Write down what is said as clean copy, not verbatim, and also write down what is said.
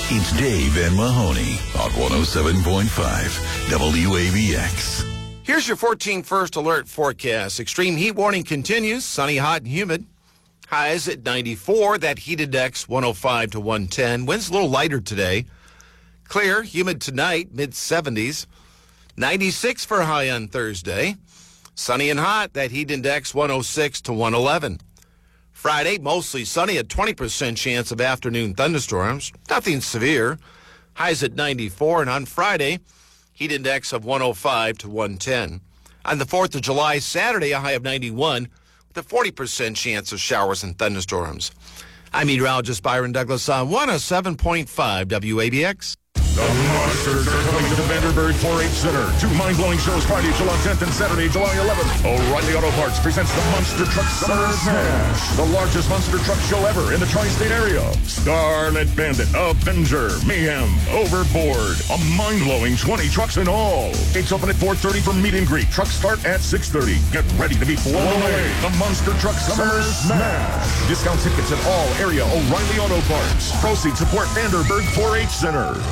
It's Dave and Mahoney on 107.5 WABX. Here's your 14 first alert forecast. Extreme heat warning continues. Sunny, hot, and humid. Highs at 94. That heat index 105 to 110. Winds a little lighter today. Clear, humid tonight, mid-70s. 96 for a high on Thursday. Sunny and hot. That heat index 106 to 111. Friday, mostly sunny, a 20% chance of afternoon thunderstorms. Nothing severe. Highs at 94. And on Friday, heat index of 105 to 110. On the 4th of July, Saturday, a high of 91 with a 40% chance of showers and thunderstorms. I'm meteorologist Byron Douglas on 107.5 WABX. The Monsters are coming to the Vanderburg 4-H Center. Two mind-blowing shows Friday, July 10th and Saturday, July 11th. O'Reilly Auto Parts presents the Monster Truck Summer Smash, the largest monster truck show ever in the tri-state area. Scarlet Bandit, Avenger, Mayhem, Overboard, a mind-blowing 20 trucks in all. Gates open at 4:30 for meet and greet. Trucks start at 6:30. Get ready to be blown away. The Monster Truck Summer Smash. Discount tickets at all area O'Reilly Auto Parts. Proceeds support Vanderburg 4-H Center.